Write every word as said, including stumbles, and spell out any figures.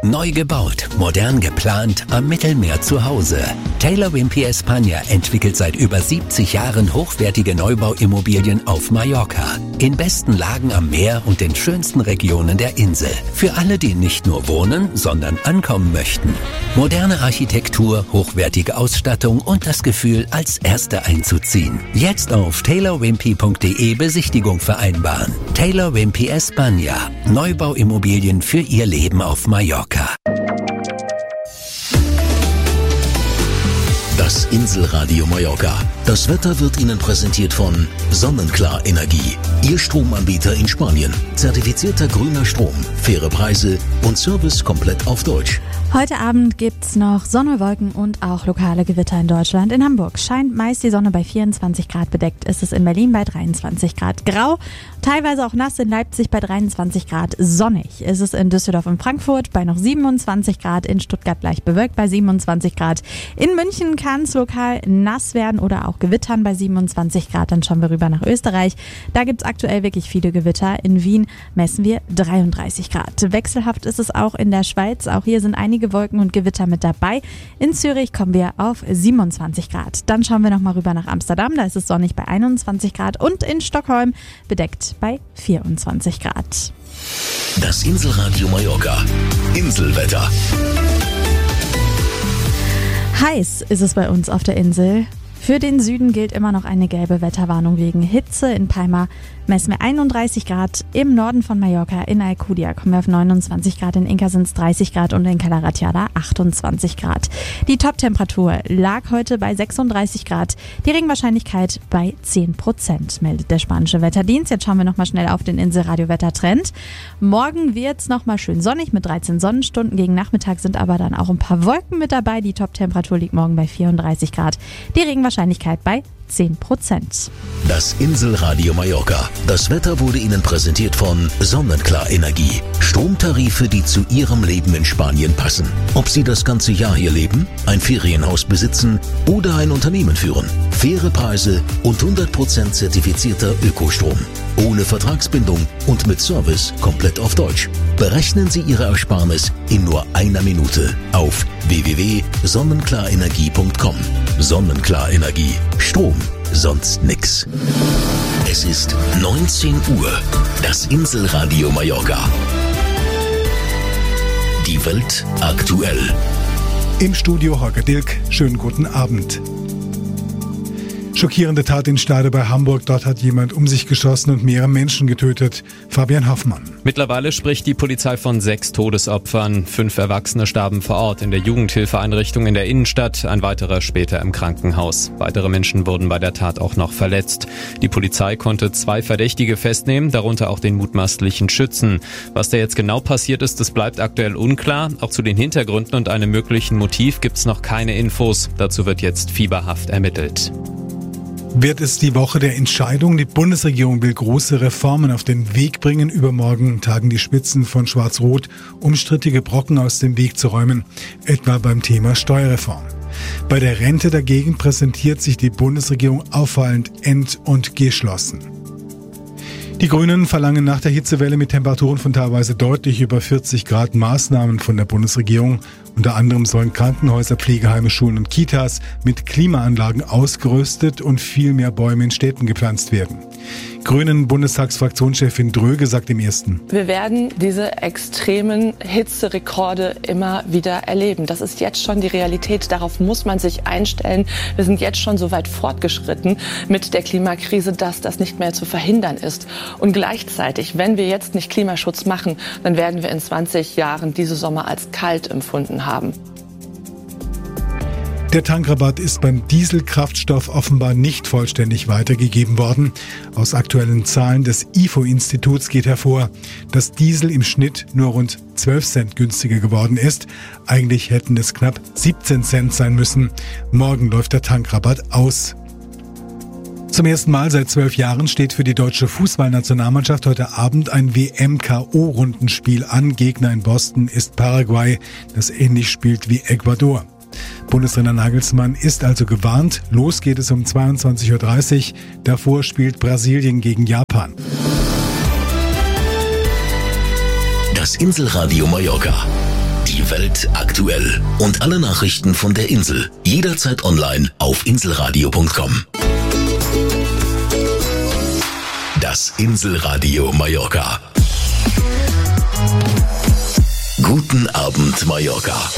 Neu gebaut, modern geplant, am Mittelmeer zu Hause. Taylor Wimpey España entwickelt seit über siebzig Jahren hochwertige Neubauimmobilien auf Mallorca. In besten Lagen am Meer und den schönsten Regionen der Insel. Für alle, die nicht nur wohnen, sondern ankommen möchten. Moderne Architektur, hochwertige Ausstattung und das Gefühl, als Erste einzuziehen. Jetzt auf taylor wimpey punkt de Besichtigung vereinbaren. Taylor Wimpey España. Neubauimmobilien für Ihr Leben auf Mallorca. Das Inselradio Mallorca. Das Wetter wird Ihnen präsentiert von Sonnenklar Energie. Ihr Stromanbieter in Spanien. Zertifizierter grüner Strom, faire Preise und Service komplett auf Deutsch. Heute Abend gibt's noch Sonne, Wolken und auch lokale Gewitter in Deutschland. In Hamburg scheint meist die Sonne bei vierundzwanzig Grad, bedeckt ist es in Berlin bei dreiundzwanzig Grad. Grau, teilweise auch nass in Leipzig bei dreiundzwanzig Grad. Sonnig ist es in Düsseldorf und Frankfurt bei noch siebenundzwanzig Grad. In Stuttgart leicht bewölkt bei siebenundzwanzig Grad. In München kann es lokal nass werden oder auch gewittern bei siebenundzwanzig Grad. Dann schauen wir rüber nach Österreich. Da gibt's aktuell wirklich viele Gewitter. In Wien messen wir dreiunddreißig Grad. Wechselhaft ist es auch in der Schweiz. Auch hier sind einige Wolken und Gewitter mit dabei. In Zürich kommen wir auf siebenundzwanzig Grad. Dann schauen wir nochmal rüber nach Amsterdam. Da ist es sonnig bei einundzwanzig Grad und in Stockholm bedeckt bei vierundzwanzig Grad. Das Inselradio Mallorca. Inselwetter. Heiß ist es bei uns auf der Insel. Für den Süden gilt immer noch eine gelbe Wetterwarnung wegen Hitze. In Palma messen wir einunddreißig Grad. Im Norden von Mallorca, in Alcudia, kommen wir auf neunundzwanzig Grad. In Inca sind es dreißig Grad und in Cala Ratjada achtundzwanzig Grad. Die Top-Temperatur lag heute bei sechsunddreißig Grad. Die Regenwahrscheinlichkeit bei zehn Prozent, meldet der spanische Wetterdienst. Jetzt schauen wir nochmal schnell auf den Inselradio-Wettertrend. Morgen wird es nochmal schön sonnig mit dreizehn Sonnenstunden. Gegen Nachmittag sind aber dann auch ein paar Wolken mit dabei. Die Top-Temperatur liegt morgen bei vierunddreißig Grad. Die Regenwahrscheinlichkeit bei zehn Prozent. Das Inselradio Mallorca. Das Wetter wurde Ihnen präsentiert von Sonnenklar Energie. Stromtarife, die zu Ihrem Leben in Spanien passen. Ob Sie das ganze Jahr hier leben, ein Ferienhaus besitzen oder ein Unternehmen führen. Faire Preise und hundert Prozent zertifizierter Ökostrom. Ohne Vertragsbindung und mit Service komplett auf Deutsch. Berechnen Sie Ihre Ersparnis in nur einer Minute auf w w w punkt sonnenklarenergie punkt com. Sonnenklar Energie. Strom, sonst nix. Es ist neunzehn Uhr. Das Inselradio Mallorca. Die Welt aktuell. Im Studio Holger Dilk. Schönen guten Abend. Schockierende Tat in Stade bei Hamburg. Dort hat jemand um sich geschossen und mehrere Menschen getötet. Fabian Hoffmann. Mittlerweile spricht die Polizei von sechs Todesopfern. Fünf Erwachsene starben vor Ort in der Jugendhilfeeinrichtung in der Innenstadt, ein weiterer später im Krankenhaus. Weitere Menschen wurden bei der Tat auch noch verletzt. Die Polizei konnte zwei Verdächtige festnehmen, darunter auch den mutmaßlichen Schützen. Was da jetzt genau passiert ist, das bleibt aktuell unklar. Auch zu den Hintergründen und einem möglichen Motiv gibt es noch keine Infos. Dazu wird jetzt fieberhaft ermittelt. Wird es die Woche der Entscheidung? Die Bundesregierung will große Reformen auf den Weg bringen. Übermorgen tagen die Spitzen von Schwarz-Rot, um strittige Brocken aus dem Weg zu räumen, etwa beim Thema Steuerreform. Bei der Rente dagegen präsentiert sich die Bundesregierung auffallend ent- und geschlossen. Die Grünen verlangen nach der Hitzewelle mit Temperaturen von teilweise deutlich über vierzig Grad Maßnahmen von der Bundesregierung. Unter anderem sollen Krankenhäuser, Pflegeheime, Schulen und Kitas mit Klimaanlagen ausgerüstet und viel mehr Bäume in Städten gepflanzt werden. Grünen Bundestagsfraktionschefin Dröge sagt im Ersten: Wir werden diese extremen Hitzerekorde immer wieder erleben. Das ist jetzt schon die Realität. Darauf muss man sich einstellen. Wir sind jetzt schon so weit fortgeschritten mit der Klimakrise, dass das nicht mehr zu verhindern ist. Und gleichzeitig, wenn wir jetzt nicht Klimaschutz machen, dann werden wir in zwanzig Jahren diese Sommer als kalt empfunden haben. Der Tankrabatt ist beim Dieselkraftstoff offenbar nicht vollständig weitergegeben worden. Aus aktuellen Zahlen des I F O-Instituts geht hervor, dass Diesel im Schnitt nur rund zwölf Cent günstiger geworden ist. Eigentlich hätten es knapp siebzehn Cent sein müssen. Morgen läuft der Tankrabatt aus. Zum ersten Mal seit zwölf Jahren steht für die deutsche Fußballnationalmannschaft heute Abend ein W M-K O-Rundenspiel an. Gegner in Boston ist Paraguay, das ähnlich spielt wie Ecuador. Bundestrainer Nagelsmann ist also gewarnt. Los geht es um zweiundzwanzig Uhr dreißig. Davor spielt Brasilien gegen Japan. Das Inselradio Mallorca. Die Welt aktuell. Und alle Nachrichten von der Insel. Jederzeit online auf inselradio punkt com. Das Inselradio Mallorca. Guten Abend, Mallorca.